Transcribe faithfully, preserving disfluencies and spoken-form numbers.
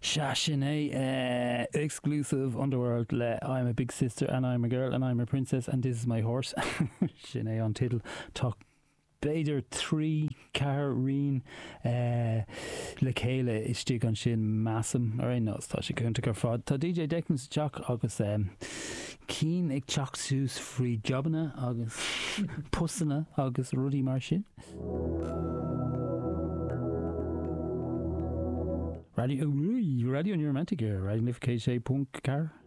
Shashinay, uh, exclusive Underworld. Le, I'm a big sister and I'm a girl and I'm a princess and this is my horse. Sinead on title. Talk Beidir three Carreen uh, le chéile istí an sin massam ar nó tá sé chunta gur fád. Tá D J Declan sa teach agus um, cín ag teach sús frí jobbanna agus pusanna agus rudí mar sin. Radio, oh, radio New Romantic here, Radio Lift K J Punk Car.